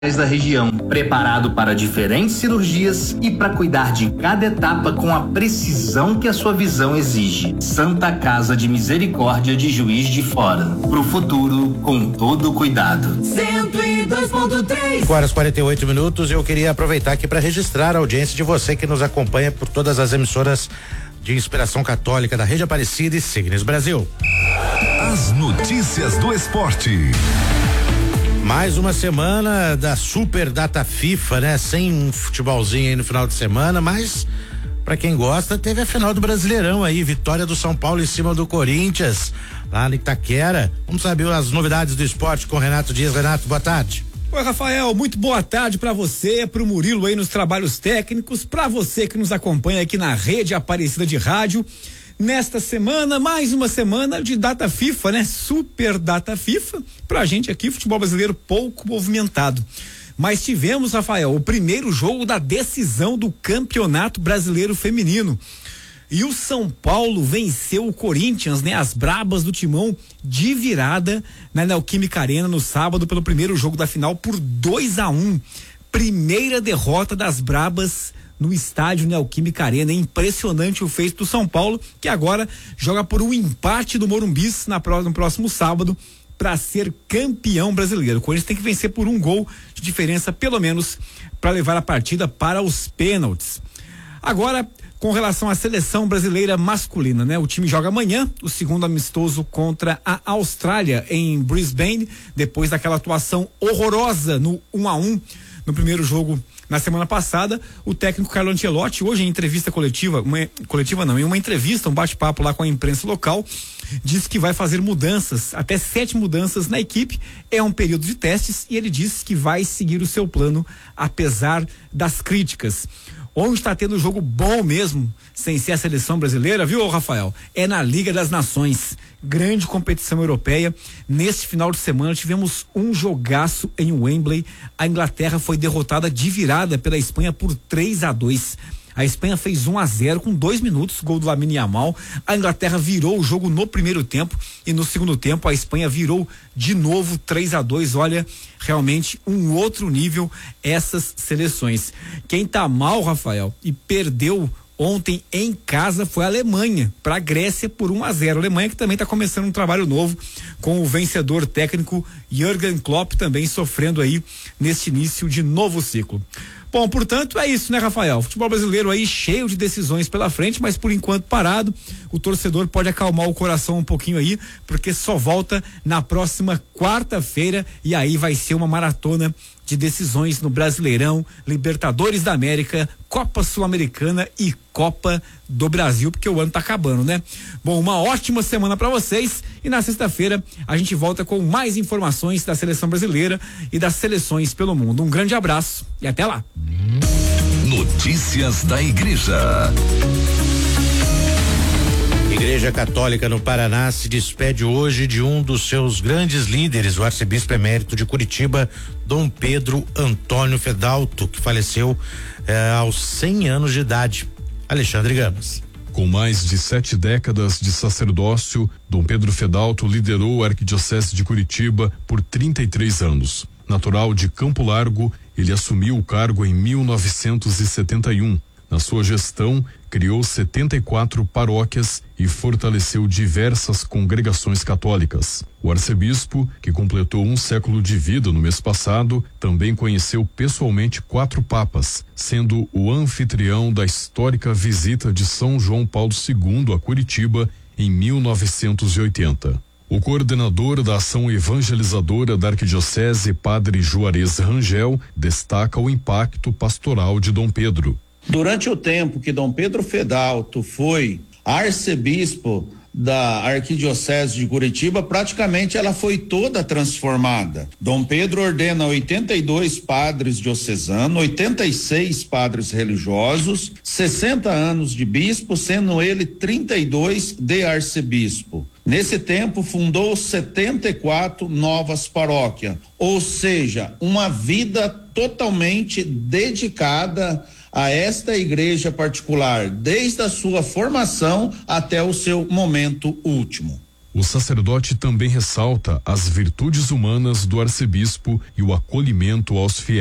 da região, preparado para diferentes cirurgias e para cuidar de cada etapa com a precisão que a sua visão exige. Santa Casa de Misericórdia de Juiz de Fora. Pro futuro, com todo cuidado. 102.3. 4h48. Eu queria aproveitar aqui para registrar a audiência de você que nos acompanha por todas as emissoras de inspiração católica da Rede Aparecida e Signes Brasil. As notícias do esporte. Mais uma semana da Super Data FIFA, né? Sem um futebolzinho aí no final de semana, mas pra quem gosta, teve a final do Brasileirão aí, vitória do São Paulo em cima do Corinthians, lá no Itaquera. Vamos saber as novidades do esporte com Renato Dias. Renato, boa tarde. Oi, Rafael, muito boa tarde pra você, pro Murilo aí nos trabalhos técnicos, pra você que nos acompanha aqui na Rede Aparecida de Rádio. Nesta semana, mais uma semana de data FIFA, né? Super data FIFA. Pra gente aqui, futebol brasileiro pouco movimentado. Mas tivemos, Rafael, o primeiro jogo da decisão do Campeonato Brasileiro Feminino. E o São Paulo venceu o Corinthians, né? As brabas do Timão de virada na Neoquímica Arena no sábado pelo primeiro jogo da final por 2-1. Primeira derrota das brabas no estádio Neoquímica Arena. É impressionante o feito do São Paulo, que agora joga por um empate do Morumbis no próximo sábado para ser campeão brasileiro. O Corinthians tem que vencer por um gol de diferença, pelo menos, para levar a partida para os pênaltis. Agora, com relação à seleção brasileira masculina, né? O time joga amanhã, o segundo amistoso contra a Austrália em Brisbane, depois daquela atuação horrorosa no 1-1 no primeiro jogo na semana passada. O técnico Carlo Ancelotti, hoje em entrevista coletiva, em uma entrevista, um bate-papo lá com a imprensa local, disse que vai fazer mudanças, até 7 mudanças na equipe. É um período de testes e ele disse que vai seguir o seu plano, apesar das críticas. Onde está tendo jogo bom mesmo, sem ser a seleção brasileira, viu, Rafael? É na Liga das Nações, grande competição europeia. Neste final de semana tivemos um jogaço em Wembley. A Inglaterra foi derrotada de virada pela Espanha por 3-2. A Espanha fez 1-0 com 2 minutos, gol do Lamine Yamal. A Inglaterra virou o jogo no primeiro tempo e no segundo tempo a Espanha virou de novo 3-2. Olha, realmente um outro nível essas seleções. Quem tá mal, Rafael, e perdeu ontem em casa foi a Alemanha para a Grécia por 1-0. A Alemanha que também está começando um trabalho novo com o vencedor técnico Jürgen Klopp também sofrendo aí neste início de novo ciclo. Bom, portanto, é isso, né, Rafael? Futebol brasileiro aí cheio de decisões pela frente, mas por enquanto parado. O torcedor pode acalmar o coração um pouquinho aí, porque só volta na próxima quarta-feira e aí vai ser uma maratona de decisões no Brasileirão, Libertadores da América, Copa Sul-Americana e Copa do Brasil, porque o ano tá acabando, né? Bom, uma ótima semana para vocês e na sexta-feira a gente volta com mais informações da seleção brasileira e das seleções pelo mundo. Um grande abraço e até lá. Notícias da Igreja. Igreja Católica no Paraná se despede hoje de um dos seus grandes líderes, o arcebispo emérito de Curitiba, Dom Pedro Antônio Fedalto, que faleceu aos 100 anos de idade. Alexandre Gamas. Com mais de 7 décadas de sacerdócio, Dom Pedro Fedalto liderou a Arquidiocese de Curitiba por 33 anos. Natural de Campo Largo, ele assumiu o cargo em 1971. Na sua gestão, criou 74 paróquias e fortaleceu diversas congregações católicas. O arcebispo, que completou 1 século de vida no mês passado, também conheceu pessoalmente 4 papas, sendo o anfitrião da histórica visita de São João Paulo II a Curitiba em 1980. O coordenador da ação evangelizadora da Arquidiocese, Padre Juarez Rangel, destaca o impacto pastoral de Dom Pedro. Durante o tempo que Dom Pedro Fedalto foi arcebispo da Arquidiocese de Curitiba, praticamente ela foi toda transformada. Dom Pedro ordena 82 padres diocesanos, 86 padres religiosos, 60 anos de bispo, sendo ele 32 de arcebispo. Nesse tempo fundou 74 novas paróquias, ou seja, uma vida totalmente dedicada a esta igreja particular, desde a sua formação até o seu momento último. O sacerdote também ressalta as virtudes humanas do arcebispo e o acolhimento aos fiéis.